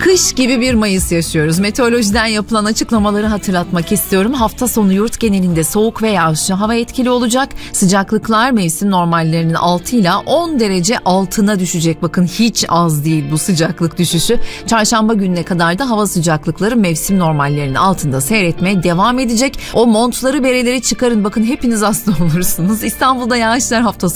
Kış gibi bir Mayıs yaşıyoruz. Meteorolojiden yapılan açıklamaları hatırlatmak istiyorum. Hafta sonu yurt genelinde soğuk ve yağışlı hava etkili olacak. Sıcaklıklar mevsim normallerinin 6 ile 10 derece altına düşecek. Bakın hiç az değil bu sıcaklık düşüşü. Çarşamba gününe kadar da hava sıcaklıkları mevsim normallerinin altında seyretmeye devam edecek. O montları, bereleri çıkarın. Bakın hepiniz hasta olursunuz. İstanbul'da yağışlar hafta